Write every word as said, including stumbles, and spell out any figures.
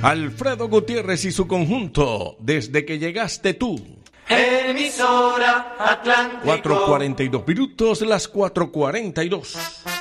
Alfredo Gutiérrez y su conjunto, Desde que llegaste tú. Emisora Atlántico. cuatro cuarenta y dos minutos, las cuatro cuarenta y dos.